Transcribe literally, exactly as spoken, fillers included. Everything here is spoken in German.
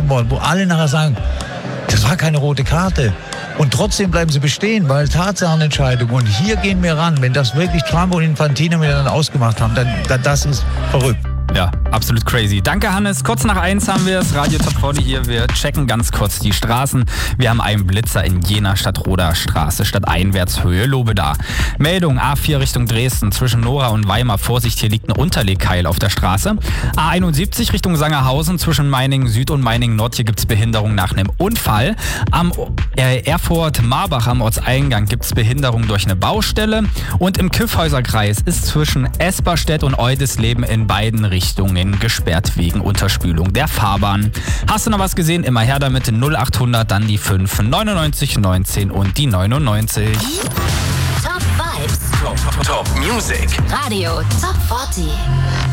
haben wollen, wo alle nachher sagen, das war keine rote Karte. Und trotzdem bleiben sie bestehen, weil Tatsachenentscheidung. Und hier gehen wir ran. Wenn das wirklich Trump und Infantino miteinander ausgemacht haben, dann, dann das ist verrückt. Ja, absolut crazy. Danke, Hannes. Kurz nach eins haben wir es. Radio Top vierzig hier. Wir checken ganz kurz die Straßen. Wir haben einen Blitzer in Jena Stadtroder Straße, Stadteinwärtshöhe Lobeda. Meldung A vier Richtung Dresden zwischen Nora und Weimar. Vorsicht, hier liegt ein Unterlegkeil auf der Straße. A einundsiebzig Richtung Sangerhausen zwischen Meiningen Süd und Meiningen Nord. Hier gibt es Behinderung nach einem Unfall. Am äh, Erfurt-Marbach am Ortseingang gibt es Behinderung durch eine Baustelle. Und im Kyffhäuserkreis ist zwischen Esperstedt und Eudesleben in beiden Richtungen gesperrt wegen Unterspülung der Fahrbahn. Hast du noch was gesehen? Immer her damit. null achthundert, dann die fünf, neunundneunzig neunzehn und die neunundneunzig. Top Vibes. Top, Top, Top Music. Radio Top vierzig.